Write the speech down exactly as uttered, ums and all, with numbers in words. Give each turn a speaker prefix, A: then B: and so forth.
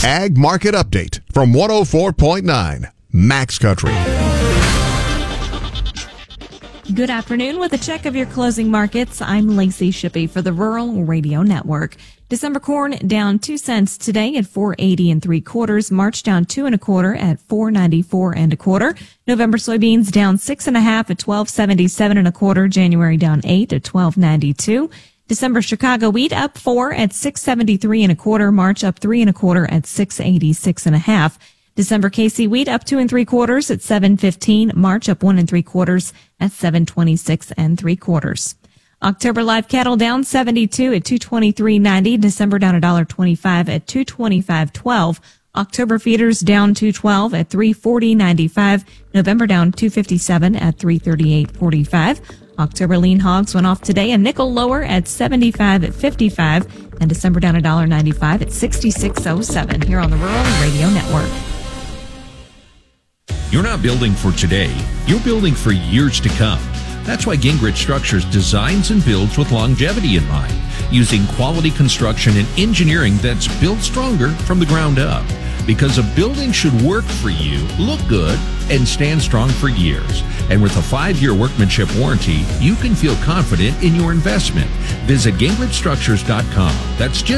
A: Ag Market Update from one oh four point nine Max Country.
B: Good afternoon. With a check of your closing markets, I'm Lacey Shippey for the Rural Radio Network. December corn down two cents today at four eighty and three quarters. March down two and a quarter at four ninety-four and a quarter. November soybeans down six and a half at twelve seventy-seven and a quarter. January down eight at twelve ninety-two. December Chicago wheat up four at six seventy-three and a quarter. March up three and a quarter at six eighty-six and a half. December K C wheat up two and three quarters at seven fifteen. March up one and three quarters at seven twenty-six and three quarters. October live cattle down seventy-two at two twenty-three ninety. December down one dollar twenty-five at two twenty-five twelve. October feeders down two twelve at three forty ninety-five. November down two fifty-seven at three thirty-eight forty-five. October lean hogs went off today a nickel lower at seventy-five at fifty-five. And December down one dollar ninety-five at sixty-six oh seven here on the Rural Radio Network.
C: You're not building for today. You're building for years to come. That's why Gingrich Structures designs and builds with longevity in mind, using quality construction and engineering that's built stronger from the ground up. Because a building should work for you, look good, and stand strong for years. And with a five-year workmanship warranty, you can feel confident in your investment. Visit Gingrich Structures dot com. That's just